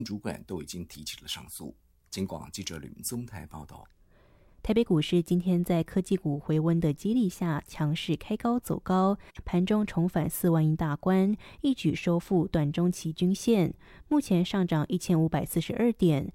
主管都已经提起了上诉。警广记者吕明宗台报道。 台北股市今天在科技股回温的激励下，强势开高走高，盘中重返4万亿大关，一举收复短中期均线，目前上涨1542点，